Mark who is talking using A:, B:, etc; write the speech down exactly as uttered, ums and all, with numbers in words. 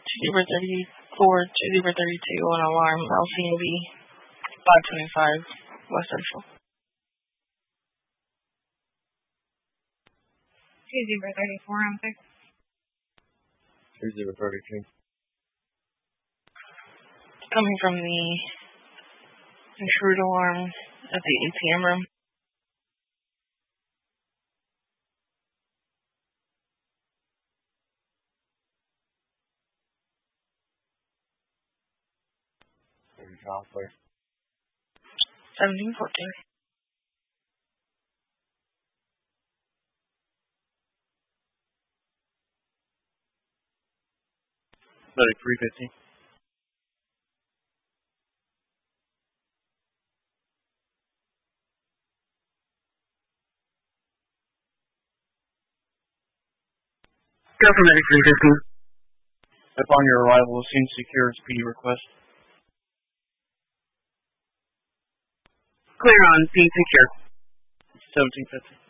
A: zero thirty-four to zero thirty-two on alarm, L C N B five twenty-five, West Central.
B: two zero thirty-four, I'm there.
C: two zero thirty-two.
A: Coming from the intrude alarm at the A T M room. seventeen fourteen.
C: thirty-three fifty.
D: Go for thirty-three fifty.
C: Upon your arrival, scene secure speedy request.
D: Clear on scene secure.
C: seventeen fifty.